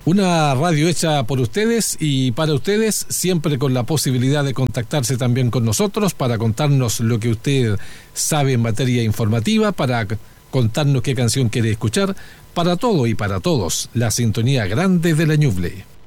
Una radio hecha por ustedes y para ustedes, siempre con la posibilidad de contactarse también con nosotros para contarnos lo que usted sabe en materia informativa, para contarnos qué canción quiere escuchar, para todo y para todos, la sintonía grande de la Ñuble.